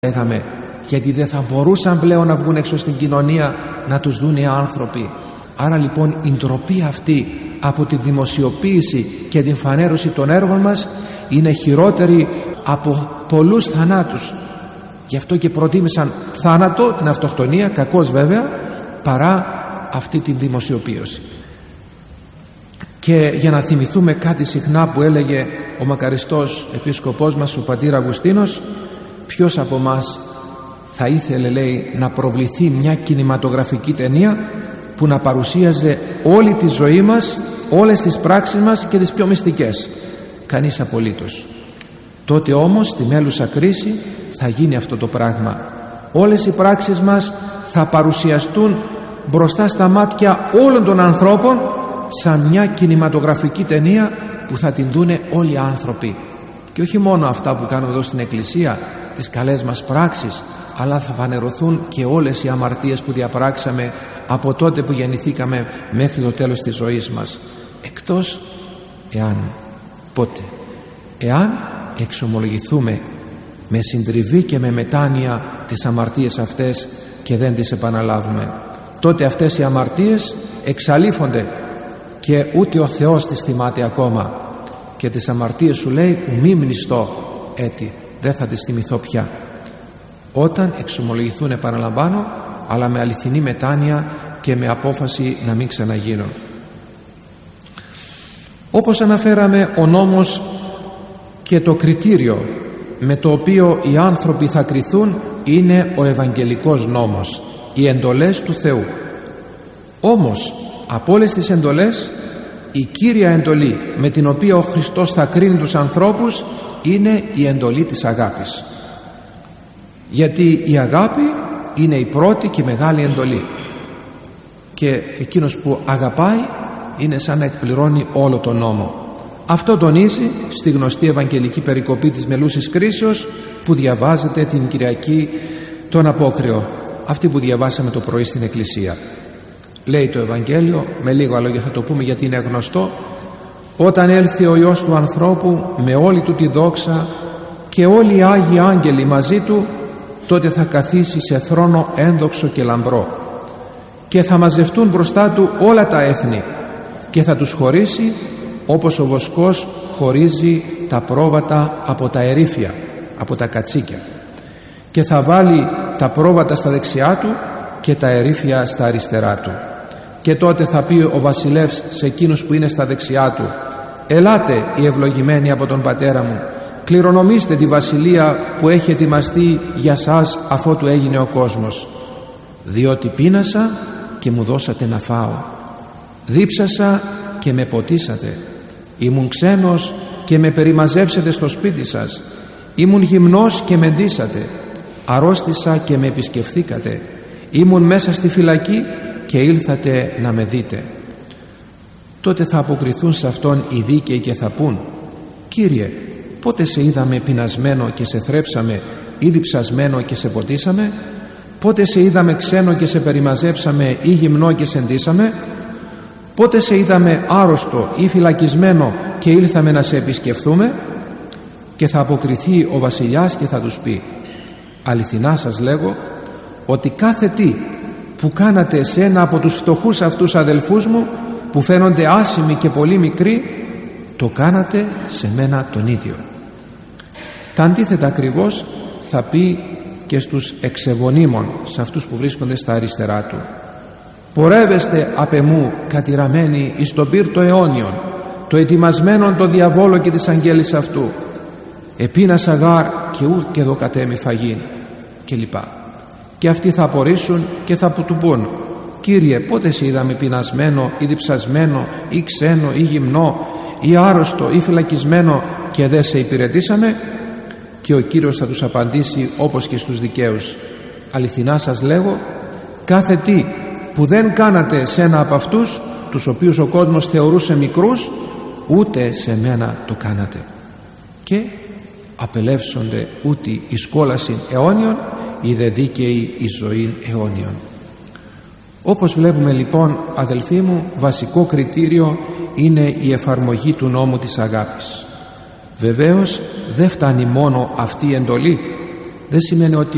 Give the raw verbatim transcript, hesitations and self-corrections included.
λέγαμε, γιατί δεν θα μπορούσαν πλέον να βγουν έξω στην κοινωνία να τους δουν οι άνθρωποι. Άρα λοιπόν η ντροπή αυτή από τη δημοσιοποίηση και την φανέρωση των έργων μας είναι χειρότερη από πολλούς θανάτους. Γι' αυτό και προτίμησαν θάνατο, την αυτοκτονία, κακώς βέβαια, παρά αυτή την δημοσιοποίηση. Και για να θυμηθούμε κάτι συχνά που έλεγε ο μακαριστός επίσκοπός μας, ο πατήρ Αυγουστίνος, ποιος από μας θα ήθελε, λέει, να προβληθεί μια κινηματογραφική ταινία που να παρουσίαζε όλη τη ζωή μας, όλες τις πράξεις μας και τις πιο μυστικές? Κανείς απολύτως. Τότε όμως στη μέλουσα κρίση θα γίνει αυτό το πράγμα. Όλες οι πράξεις μας θα παρουσιαστούν μπροστά στα μάτια όλων των ανθρώπων σαν μια κινηματογραφική ταινία που θα την δούνε όλοι οι άνθρωποι. Και όχι μόνο αυτά που κάνουμε εδώ στην Εκκλησία, τις καλές μας πράξεις, αλλά θα φανερωθούν και όλες οι αμαρτίες που διαπράξαμε από τότε που γεννηθήκαμε μέχρι το τέλος της ζωής μας. Εκτός εάν, πότε, εάν εξομολογηθούμε με συντριβή και με μετάνοια τις αμαρτίες αυτές και δεν τις επαναλάβουμε, τότε αυτές οι αμαρτίες εξαλείφονται και ούτε ο Θεός τις θυμάται ακόμα. Και τις αμαρτίες σου λέει ουμή μνηστώ έτη, δεν θα τις θυμηθώ πια. Όταν εξομολογηθούν, επαναλαμβάνω, αλλά με αληθινή μετάνοια και με απόφαση να μην ξαναγίνουν. Όπως αναφέραμε, ο νόμος και το κριτήριο με το οποίο οι άνθρωποι θα κριθούν είναι ο Ευαγγελικός νόμος, οι εντολές του Θεού. Όμως από όλες τις εντολές, η κύρια εντολή με την οποία ο Χριστός θα κρίνει τους ανθρώπους είναι η εντολή της αγάπης. Γιατί η αγάπη είναι η πρώτη και μεγάλη εντολή, και εκείνος που αγαπάει είναι σαν να εκπληρώνει όλο τον νόμο. Αυτό τονίζει στη γνωστή Ευαγγελική περικοπή της Μελούσης Κρίσεως που διαβάζεται την Κυριακή τον Απόκριο, αυτή που διαβάσαμε το πρωί στην Εκκλησία. Λέει το Ευαγγέλιο, με λίγα λόγια θα το πούμε γιατί είναι γνωστό: όταν έλθει ο Υιός του ανθρώπου με όλη του τη δόξα και όλοι οι Άγιοι Άγγελοι μαζί του, τότε θα καθίσει σε θρόνο ένδοξο και λαμπρό και θα μαζευτούν μπροστά του όλα τα έθνη και θα τους χωρίσει όπως ο βοσκός χωρίζει τα πρόβατα από τα ερήφια, από τα κατσίκια, και θα βάλει τα πρόβατα στα δεξιά του και τα ερήφια στα αριστερά του. Και τότε θα πει ο βασιλεύς σε εκείνους που είναι στα δεξιά του: ελάτε οι ευλογημένοι από τον Πατέρα μου, κληρονομήστε τη βασιλεία που έχει ετοιμαστεί για σας αφότου έγινε ο κόσμος. Διότι πείνασα και μου δώσατε να φάω, δίψασα και με ποτίσατε, ήμουν ξένος και με περιμαζεύσατε στο σπίτι σας, ήμουν γυμνός και με ντύσατε, αρρώστησα και με επισκεφθήκατε, ήμουν μέσα στη φυλακή και ήλθατε να με δείτε. Τότε θα αποκριθούν σε αυτόν οι δίκαιοι και θα πούν: Κύριε, πότε σε είδαμε πεινασμένο και σε θρέψαμε, ή διψασμένο και σε ποτίσαμε? Πότε σε είδαμε ξένο και σε περιμαζέψαμε, ή γυμνό και σε ντύσαμε? Πότε σε είδαμε άρρωστο ή φυλακισμένο και ήλθαμε να σε επισκεφθούμε? Και θα αποκριθεί ο βασιλιάς και θα τους πει: αληθινά σας λέγω ότι κάθε τι που κάνατε σε ένα από τους φτωχούς αυτούς αδελφούς μου που φαίνονται άσημοι και πολύ μικροί, το κάνατε σε μένα τον ίδιο. Τα αντίθετα ακριβώς θα πει και στους εξεβονίμων, σε αυτούς που βρίσκονται στα αριστερά του: πορεύεστε απ' εμού κατηραμένοι εις τον πύρτο αιώνιον, το ετοιμασμένον το διαβόλο και της αγγέλης αυτού, επίνασα γάρ και ουκ και δω κατέμι φαγήν, κλπ. Και αυτοί θα απορρίσουν και θα του πούν: Κύριε, πότε σε είδαμε πεινασμένο ή διψασμένο ή ξένο ή γυμνό ή άρρωστο ή φυλακισμένο και δεν σε υπηρετήσαμε? Και ο Κύριος θα τους απαντήσει όπως και στους δικαίους: αληθινά σας λέγω, κάθε τι που δεν κάνατε σε ένα από αυτούς τους οποίους ο κόσμος θεωρούσε μικρούς, ούτε σε μένα το κάνατε. Και απελεύσονται ούτε εις κόλασιν αιώνιον, ή δε δίκαιοι εις ζωήν αιώνιον. Όπως βλέπουμε λοιπόν, αδελφοί μου, βασικό κριτήριο είναι η εφαρμογή του νόμου της αγάπης. Βεβαίως δεν φτάνει μόνο αυτή η εντολή, δεν σημαίνει ότι